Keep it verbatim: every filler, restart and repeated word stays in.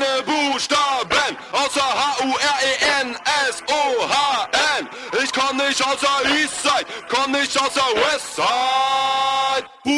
keine Buchstaben, außer H U R E N S O H N. Ich komm nicht aus der Eastside, komm nicht aus der Westside.